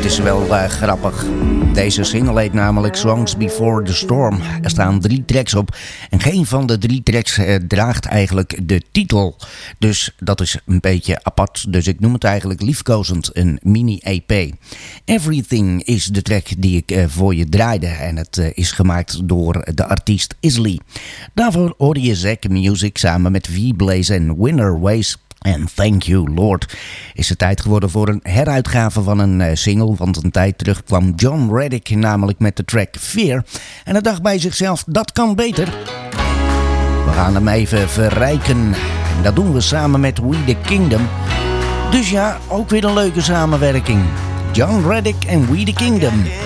is wel grappig. Deze single heet namelijk Songs Before the Storm. Er staan 3 tracks op en geen van de 3 tracks draagt eigenlijk de titel. Dus dat is een beetje apart. Dus ik noem het eigenlijk liefkozend een mini-EP. Everything is de track die ik voor je draaide. En het is gemaakt door de artiest Isley. Daarvoor hoorde je Zack Music samen met V-Blaze en Winner Ways. En Thank You Lord. Is het tijd geworden voor een heruitgave van een single. Want een tijd terug kwam John Reddick namelijk met de track Fear. En hij dacht bij zichzelf, dat kan beter. We gaan hem even verrijken. En dat doen we samen met We The Kingdom. Dus ja, ook weer een leuke samenwerking. John Reddick en We The Kingdom.